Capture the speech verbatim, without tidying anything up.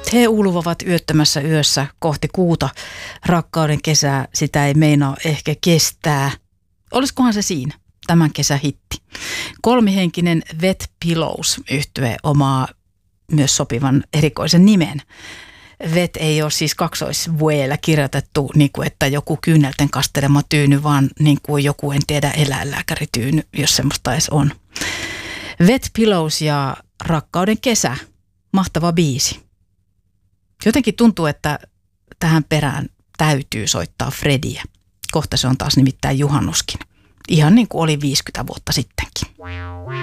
He ulvovat yöttömässä yössä kohti kuuta. Rakkauden kesää, sitä ei meinaa ehkä kestää. Olisikohan se siinä, tämän kesän hitti. Kolmihenkinen Wet Pillows -yhtye omaa myös sopivan erikoisen nimen. Wet ei ole siis kaksoisvueellä kirjoitettu, niin kuin että joku kyynelten kastelema tyyny, vaan niin kuin joku, en tiedä, eläinlääkärityyny, jos semmoista edes on. Wet Pillows ja Rakkauden kesä, mahtava biisi. Jotenkin tuntuu, että tähän perään täytyy soittaa Frediä. Kohta se on taas nimittäin juhannuskin. Ihan niin kuin oli viisikymmentä vuotta sittenkin.